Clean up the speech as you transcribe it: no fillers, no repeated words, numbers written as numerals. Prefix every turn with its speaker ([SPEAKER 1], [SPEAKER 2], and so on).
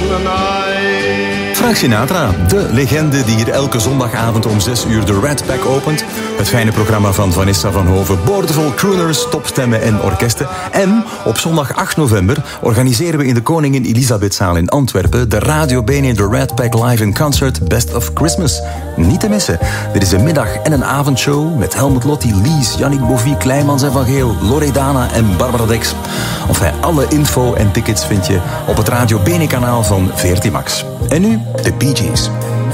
[SPEAKER 1] the night.
[SPEAKER 2] Frank Sinatra, de legende die hier elke zondagavond om 6 uur de Rat Pack opent. Het fijne programma van Vanessa van Hoven, boordevol crooners, topstemmen en orkesten. En op zondag 8 november organiseren we in de Koningin Elisabethzaal in Antwerpen de Radio Bene The Rat Pack Live in Concert Best of Christmas. Niet te missen. Dit is een middag- en een avondshow met Helmut Lotti, Lies, Yannick Bovie, Kleimans en Van Geel, Loredana en Barbara Dex. Enfin, alle info en tickets vind je op het Radio Bene kanaal van VRT Max. En nu de Bee Gees.